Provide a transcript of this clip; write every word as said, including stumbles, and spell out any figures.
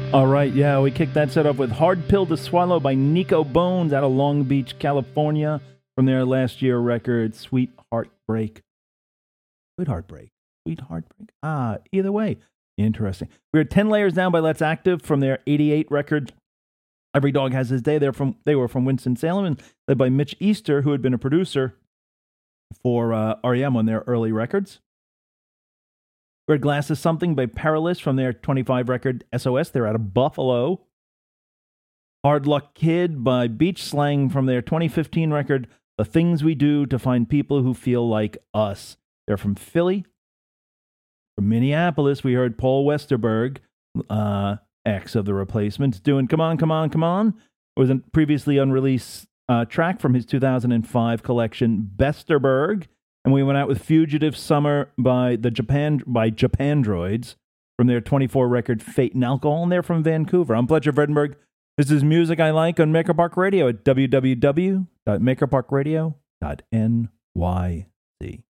All right, yeah, we kicked that set off with Hard Pill to Swallow by Nico Bones out of Long Beach, California, from their last year record, Sweet Heartbreak. Sweet Heartbreak. Sweet Heartbreak. Ah, either way, interesting. We are ten Layers Down by Let's Active from their eighty-eight record, Every Dog Has His Day. They're from, they were from Winston-Salem and led by Mitch Easter, who had been a producer for uh, R E M on their early records. Red Glass is Something by Perilous from their twenty-five record S O S. They're out of Buffalo. Hard Luck Kid by Beach Slang from their twenty fifteen record The Things We Do to Find People Who Feel Like Us. They're from Philly. From Minneapolis, we heard Paul Westerberg, uh, ex of The Replacements, doing Come On, Come On, Come On. It was a previously unreleased uh, track from his two thousand five collection, Besterberg. And we went out with Fugitive Summer by the Japan by Japandroids from their twenty-four record Fate and Alcohol, and they're from Vancouver. I'm Fletcher Vredenberg. This is Music I Like on Maker Park Radio at w w w dot maker park radio dot n y c.